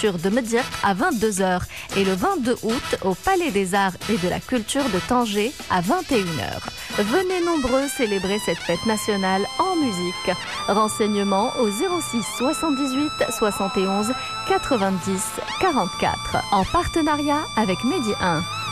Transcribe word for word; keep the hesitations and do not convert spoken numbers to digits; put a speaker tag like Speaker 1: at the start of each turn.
Speaker 1: culture de Médir à vingt-deux heures et le vingt-deux août au Palais des Arts et de la Culture de Tanger à vingt et une heures. Venez nombreux célébrer cette fête nationale en musique. Renseignements au zéro six soixante-dix-huit soixante et onze quatre-vingt-dix quarante-quatre en partenariat avec Medi un.